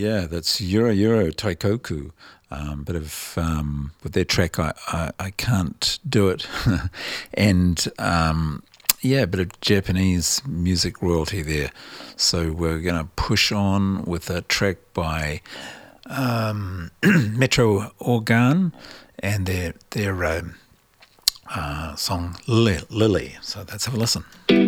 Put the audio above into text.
Yeah, that's Euro Euro Taikoku. Bit of with their track, I can't do it, and yeah, a bit of Japanese music royalty there. So we're gonna push on with a track by Metro Organ and their song Lily. So let's have a listen.